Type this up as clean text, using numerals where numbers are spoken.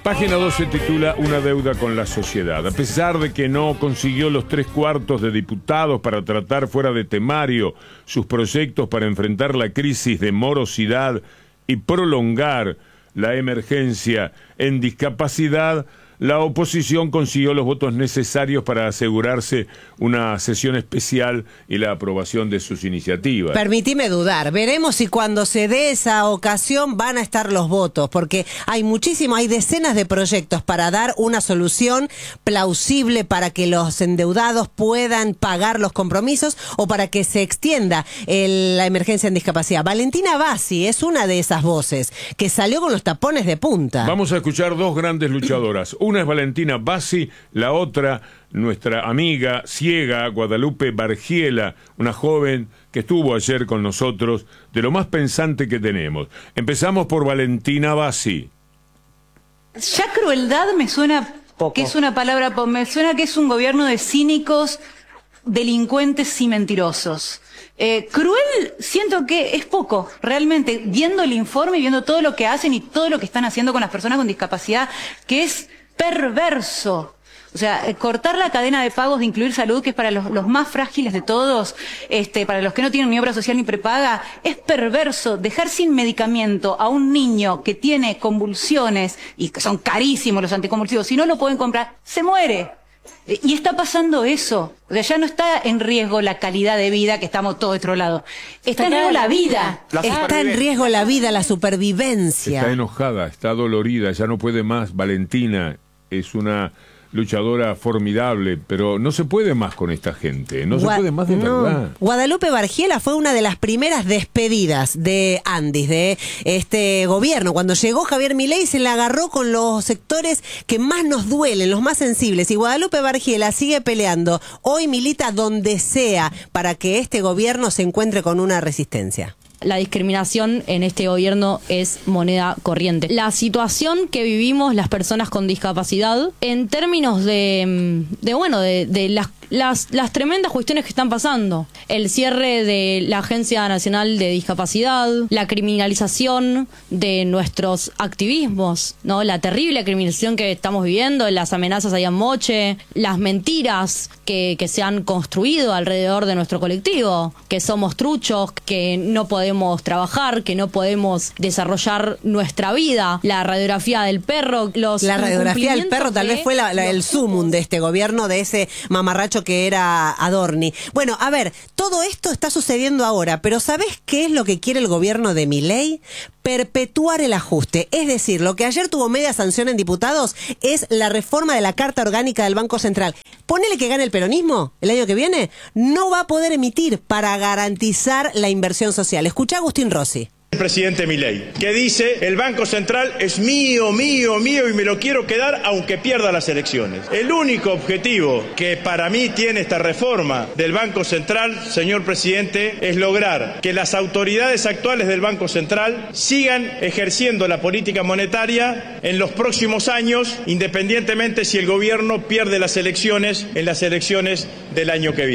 Página 2 se titula Una deuda con la sociedad. A pesar de que no consiguió los 3/4 de diputados para tratar fuera de temario sus proyectos para enfrentar la crisis de morosidad y prolongar la emergencia en discapacidad, la oposición consiguió los votos necesarios para asegurarse una sesión especial y la aprobación de sus iniciativas. Permitime dudar, veremos si cuando se dé esa ocasión van a estar los votos, porque hay decenas de proyectos para dar una solución plausible para que los endeudados puedan pagar los compromisos o para que se extienda la emergencia en discapacidad. Valentina Bassi es una de esas voces que salió con los tapones de punta. Vamos a escuchar dos grandes luchadoras. Una es Valentina Bassi, la otra, nuestra amiga ciega Guadalupe Bargiela, una joven que estuvo ayer con nosotros, de lo más pensante que tenemos. Empezamos por Valentina Bassi. Ya crueldad me suena que es una palabra, me suena que es un gobierno de cínicos, delincuentes y mentirosos. Cruel siento que es poco, realmente, viendo el informe y viendo todo lo que hacen y todo lo que están haciendo con las personas con discapacidad, que es perverso. O sea, cortar la cadena de pagos de Incluir Salud, que es para los más frágiles de todos, para los que no tienen ni obra social ni prepaga, es perverso. Dejar sin medicamento a un niño que tiene convulsiones, y que son carísimos los anticonvulsivos, si no lo pueden comprar, se muere. Y está pasando eso. O sea, ya no está en riesgo la calidad de vida, que estamos todos de otro lado. Está en riesgo la vida. Está en riesgo la vida, la supervivencia. Está enojada, está dolorida, ya no puede más. Valentina es una luchadora formidable, pero no se puede más con esta gente, no se puede más de verdad. Guadalupe Bargiela fue una de las primeras despedidas de Andis, de este gobierno. Cuando llegó Javier Milei se la agarró con los sectores que más nos duelen, los más sensibles, y Guadalupe Bargiela sigue peleando. Hoy milita donde sea para que este gobierno se encuentre con una resistencia. La discriminación en este gobierno es moneda corriente. La situación que vivimos las personas con discapacidad, en términos de las tremendas cuestiones que están pasando, el cierre de la Agencia Nacional de Discapacidad, la criminalización de nuestros activismos, ¿no? La terrible criminalización que estamos viviendo, las amenazas ahí en Moche, las mentiras que se han construido alrededor de nuestro colectivo, que somos truchos, que no podemos trabajar, que no podemos desarrollar nuestra vida, la radiografía del perro, la radiografía del perro tal vez fue el sumum de este gobierno, de ese mamarracho que era Adorni. Bueno, a ver, todo esto está sucediendo ahora, pero ¿sabés qué es lo que quiere el gobierno de Milei? Perpetuar el ajuste. Es decir, lo que ayer tuvo media sanción en diputados es la reforma de la Carta Orgánica del Banco Central. Ponele que gane el peronismo el año que viene, no va a poder emitir para garantizar la inversión social. Escuchá a Agustín Rossi. El presidente Milei, que dice: el Banco Central es mío, mío, mío y me lo quiero quedar aunque pierda las elecciones. El único objetivo que para mí tiene esta reforma del Banco Central, señor presidente, es lograr que las autoridades actuales del Banco Central sigan ejerciendo la política monetaria en los próximos años, independientemente si el gobierno pierde las elecciones en las elecciones del año que viene.